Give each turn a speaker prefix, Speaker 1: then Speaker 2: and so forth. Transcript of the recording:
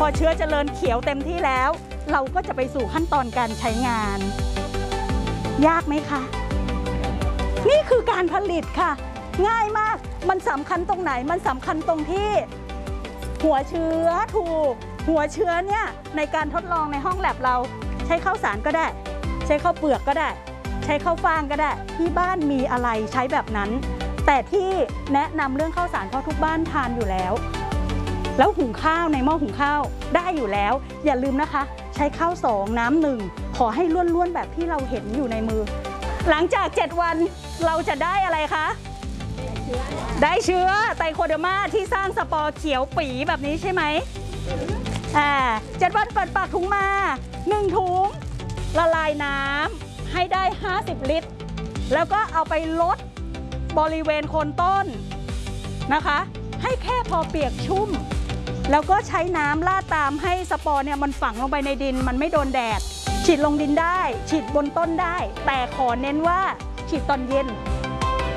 Speaker 1: อเชื้อเจริญเขียวเต็มที่แล้วเราก็จะไปสู่ขั้นตอนการใช้งานยากไหมคะนี่คือการผลิตค่ะง่ายมากมันสำคัญตรงไหนมันสำคัญตรงที่หัวเชื้อถูกหัวเชื้อเนี่ยในการทดลองในห้องแลบเราใช้ข้าวสารก็ได้ใช้ข้าวเปลือกก็ได้ใช้ข้าวฟ่างก็ได้ที่บ้านมีอะไรใช้แบบนั้นแต่ที่แนะนำเรื่องข้าวสารเพราะทุกบ้านทานอยู่แล้วหุงข้าวในหม้อหุงข้าวได้อยู่แล้วอย่าลืมนะคะใช้ข้าว2น้ำ1ขอให้ล้วนๆแบบที่เราเห็นอยู่ในมือหลังจาก7วันเราจะได้อะไรคะได้เชื้อไตโคเดอร์มาที่สร้างสปอร์เขียวปีแบบนี้ใช่ไหม7วันเปิดปากถุงมา1ถุงละลายน้ำให้ได้50ลิตรแล้วก็เอาไปลดบริเวณโคนต้นนะคะให้แค่พอเปียกชุ่มแล้วก็ใช้น้ำลาดตามให้สปอร์เนี่ยมันฝังลงไปในดินมันไม่โดนแดดฉีดลงดินได้ฉีดบนต้นได้แต่ขอเน้นว่าฉีดตอนเย็น